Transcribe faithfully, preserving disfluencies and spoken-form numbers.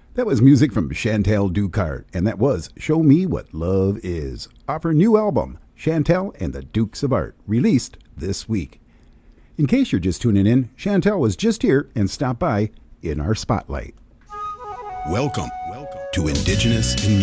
That was music from Chantel Ducart, and that was Show Me What Love Is, off her new album, Chantel and the Dukes of Art, released this week. In case you're just tuning in, Chantel was just here and stopped by in our spotlight. Welcome, welcome to Indigenous in